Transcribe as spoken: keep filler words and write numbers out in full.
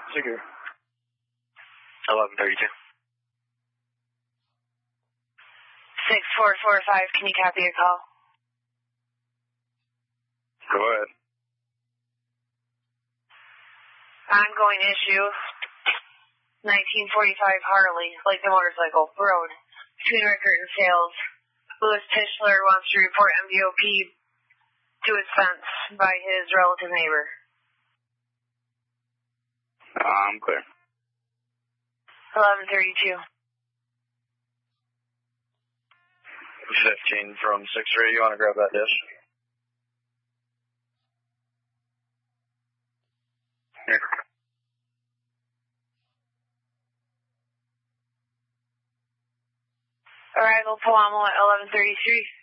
Secure. eleven thirty-two. six four four five, can you copy a call? Go ahead. Ongoing issue. nineteen forty-five Harley, like the motorcycle, road, between Rickert and Sales. Louis Tischler wants to report M V O P to his fence by his relative neighbor. Uh, I'm clear. eleven thirty-two. fifteen from six three, you want to grab that dish? Here. Arrival Palamo at eleven thirty-three.